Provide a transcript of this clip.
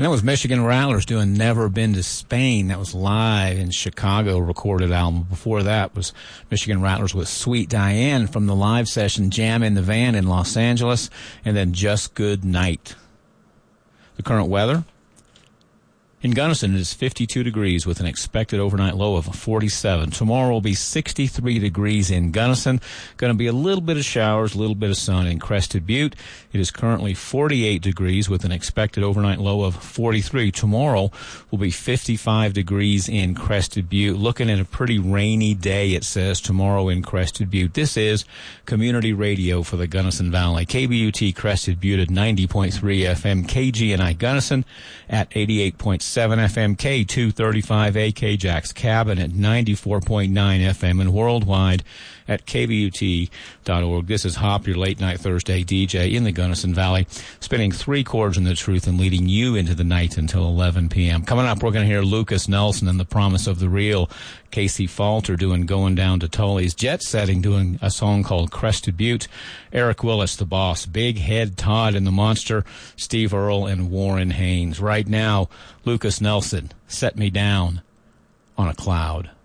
And that was Michigan Rattlers doing Never Been to Spain. That was live in Chicago, recorded album. Before that was Michigan Rattlers with Sweet Diane from the live session Jam in the Van in Los Angeles, and then Just Good Night. The current weather. In Gunnison, it is 52 degrees with an expected overnight low of 47. Tomorrow will be 63 degrees in Gunnison. Going to be a little bit of showers, a little bit of sun in Crested Butte. It is currently 48 degrees with an expected overnight low of 43. Tomorrow will be 55 degrees in Crested Butte. Looking at a pretty rainy day, it says, tomorrow in Crested Butte. This is Community Radio for the Gunnison Valley. KBUT Crested Butte at 90.3 FM, KGNI Gunnison at 88.7 FM, K235 AK Jack's Cabin at 94.9 FM, and worldwide at KBUT.org. This is Hop, your late night Thursday DJ in the Gunnison Valley, spinning three chords in the truth and leading you into the night until 11 p.m. Coming up, we're going to hear Lucas Nelson and the Promise of the Real, Casey Falter doing Going Down to Tully's, Jet Setting doing a song called Crested Butte, Eric Willis, the Boss, Big Head Todd and the Monster, Steve Earle, and Warren Haynes. Right now, Lucas Nelson, Set Me Down on a Cloud.